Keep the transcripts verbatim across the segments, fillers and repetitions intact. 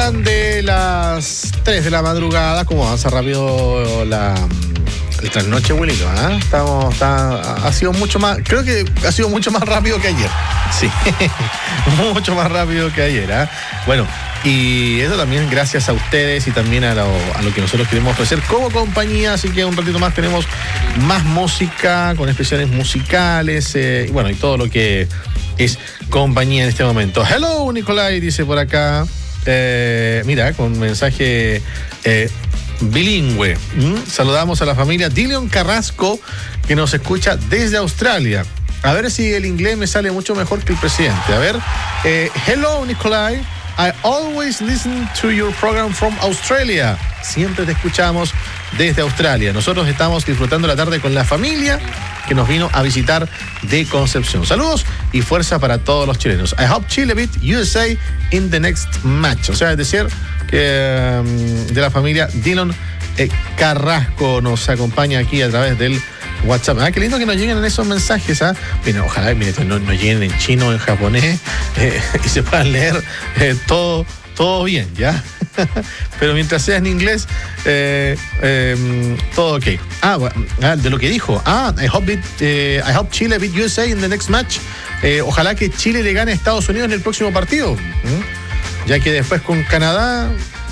pasan de las tres de la madrugada. Como avanza rápido la, el trasnoche, Wilito, ¿eh? Estamos, está, ha sido mucho más, creo que ha sido mucho más rápido que ayer. Sí, mucho más rápido que ayer, ¿eh? Bueno, y eso también gracias a ustedes y también a lo, a lo que nosotros queremos ofrecer como compañía. Así que un ratito más tenemos más música con especiales musicales, eh, y bueno, y todo lo que es compañía en este momento. Hello, Nicolai, dice por acá. Eh, mira, con mensaje eh, bilingüe. ¿Mm? Saludamos a la familia Dilion Carrasco, que nos escucha desde Australia. A ver si el inglés me sale mucho mejor que el presidente. A ver. Eh, hello, Nicolai. I always listen to your program from Australia. Siempre te escuchamos desde Australia. Nosotros estamos disfrutando la tarde con la familia que nos vino a visitar de Concepción. Saludos y fuerza para todos los chilenos. I hope Chile beat U S A in the next match. O sea, es decir, que um, de la familia Dillon eh, Carrasco nos acompaña aquí a través del WhatsApp. Ah, qué lindo que nos lleguen esos mensajes, ¿ah? Mira, ojalá mire, no, no lleguen en chino, en japonés, eh, y se puedan leer eh, todo, todo bien, ¿ya? Pero mientras sea en inglés, eh, eh, todo ok. Ah, bueno, de lo que dijo. Ah, I hope, it, eh, I hope Chile beat U S A in the next match. Eh, ojalá que Chile le gane a Estados Unidos en el próximo partido. ¿Mm? Ya que después con Canadá,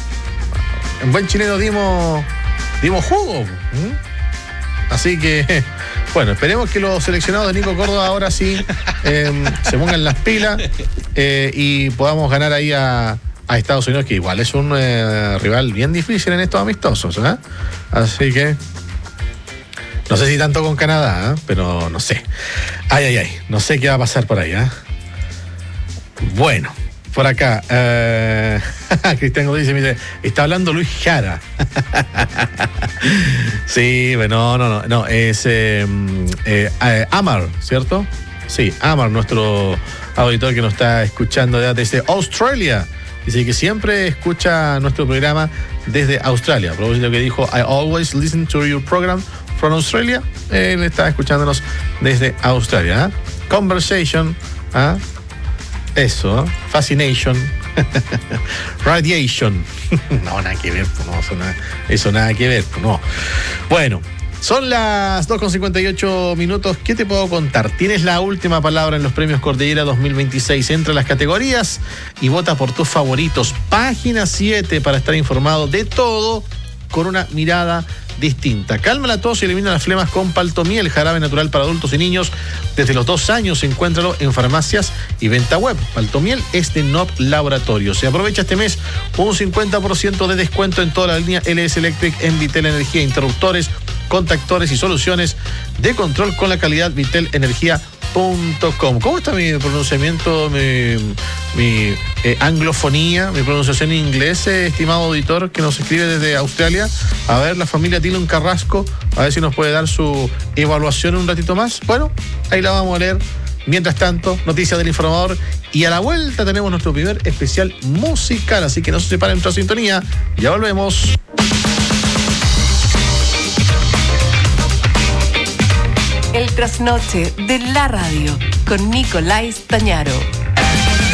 en buen chileno dimos, dimos jugo. ¿Mm? Así que, bueno, esperemos que los seleccionados de Nico Córdoba ahora sí eh, se pongan las pilas eh, y podamos ganar ahí a, a Estados Unidos, que igual es un eh, rival bien difícil en estos amistosos, ¿eh? Así que, no sé si tanto con Canadá, ¿eh? Pero no sé. Ay, ay, ay, no sé qué va a pasar por ahí, ¿eh? Bueno. Por acá, eh, Cristian Godín me dice, está hablando Luis Jara. Sí, bueno, no, no, no, es eh, eh, eh, Amar, ¿cierto? Sí, Amar, nuestro auditor que nos está escuchando desde Australia. Dice que siempre escucha nuestro programa desde Australia. A propósito que dijo, I always listen to your program from Australia. Él está escuchándonos desde Australia. ¿Eh? Conversation, ¿eh? Eso, ¿eh? Fascination, Radiation. No, nada que ver, no, eso nada, eso nada que ver, no. Bueno, son las dos con cincuenta y ocho minutos. ¿Qué te puedo contar? Tienes la última palabra en los premios Cordillera dos mil veintiséis. Entra a las categorías y vota por tus favoritos. Página siete para estar informado de todo con una mirada distinta. Calma la tos y elimina las flemas con Paltomiel, jarabe natural para adultos y niños. Desde los dos años, encuéntralo en farmacias y venta web. Paltomiel es de N O P Laboratorios. Se aprovecha este mes un cincuenta por ciento de descuento en toda la línea L S Electric en Vitel Energía, interruptores, contactores y soluciones de control con la calidad vitel energía punto com. ¿Cómo está mi pronunciamiento, mi, mi eh, anglofonía, mi pronunciación en inglés, eh, estimado auditor que nos escribe desde Australia? A ver, la familia Dillon Carrasco, a ver si nos puede dar su evaluación un ratito más. Bueno, ahí la vamos a leer. Mientras tanto, noticias del informador, y a la vuelta tenemos nuestro primer especial musical, así que no se separen nuestra sintonía. Ya volvemos. El trasnoche de la radio con Nicolai Stañaro.